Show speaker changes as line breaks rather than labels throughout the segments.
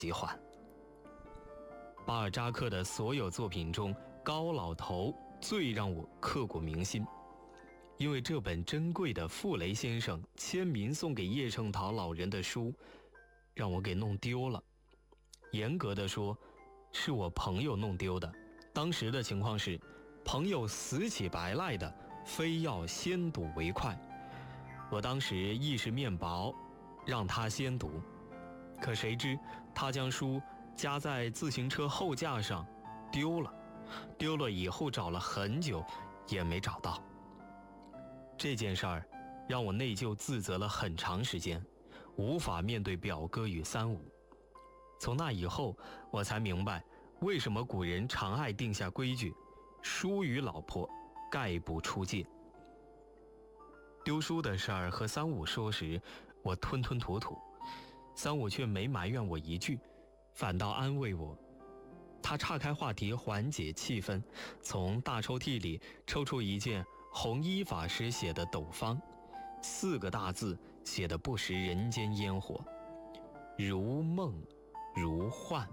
喜欢。巴尔扎克的所有作品中，高老头最让我刻骨铭心，因为这本珍贵的傅雷先生签名送给叶圣陶老人的书让我给弄丢了。严格的说，是我朋友弄丢的。当时的情况是，朋友死乞白赖的非要先睹为快，我当时意识面薄，让他先读，可谁知他将书夹在自行车后架上丢了以后找了很久也没找到。这件事儿让我内疚自责了很长时间，无法面对表哥与三五。从那以后，我才明白为什么古人常爱定下规矩，书与老婆概不出界。丢书的事儿和三五说时，我吞吞吐吐，三五却没埋怨我一句，反倒安慰我。他岔开话题缓解气氛，从大抽屉里抽出一件弘一法师写的斗方，4个大字写得不食人间烟火，如梦如幻。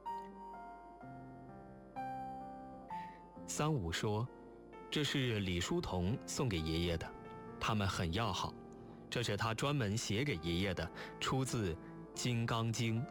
三五说，这是李叔同送给爷爷的，他们很要好，这是他专门写给爷爷的，出自《金刚经》。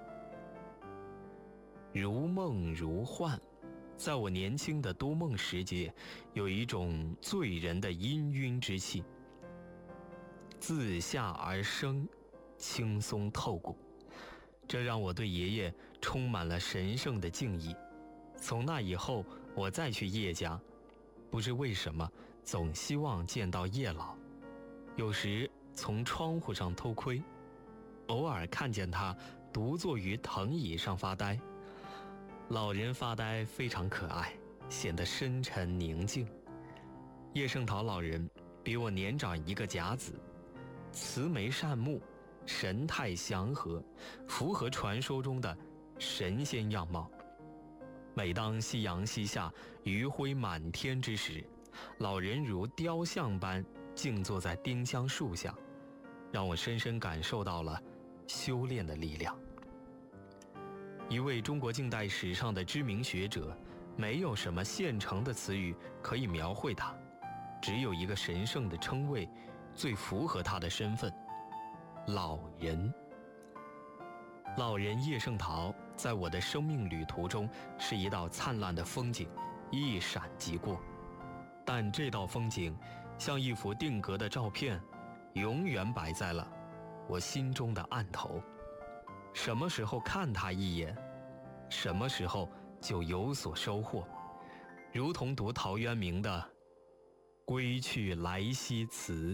如梦如幻，在我年轻的多梦时节，有一种醉人的氤氲之气，自下而生，轻松透骨，这让我对爷爷充满了神圣的敬意。从那以后，我再去叶家，不知为什么总希望见到叶老，有时从窗户上偷窥，偶尔看见他独坐于藤椅上发呆。老人发呆非常可爱，显得深沉宁静。叶圣陶老人比我年长1个甲子，慈眉善目，神态祥和，符合传说中的神仙样貌。每当夕阳西下，余晖满天之时，老人如雕像般静坐在丁香树下，让我深深感受到了修炼的力量。一位中国近代史上的知名学者，没有什么现成的词语可以描绘他，只有一个神圣的称谓，最符合他的身份——老人。老人叶圣陶在我的生命旅途中是一道灿烂的风景，一闪即过。但这道风景像一幅定格的照片，永远摆在了我心中的案头。什么时候看他一眼，什么时候就有所收获，如同读陶渊明的《归去来兮辞》。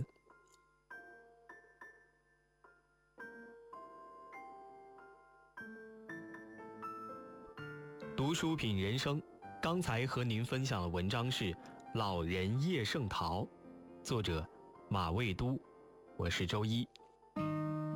读书品人生，刚才和您分享的文章是《老人叶圣陶》，作者马未都，我是周一。